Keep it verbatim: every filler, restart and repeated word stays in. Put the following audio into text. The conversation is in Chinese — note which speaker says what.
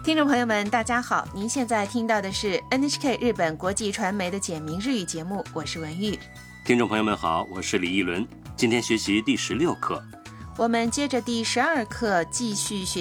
Speaker 1: 听众朋友们，大家好，您现在听到的是 N H K 日本国际传媒的简明日语节目，我是文玉。
Speaker 2: 听众朋友们好，我是李一伦，今天学习第十六课。
Speaker 1: 我们接着第十二课继续学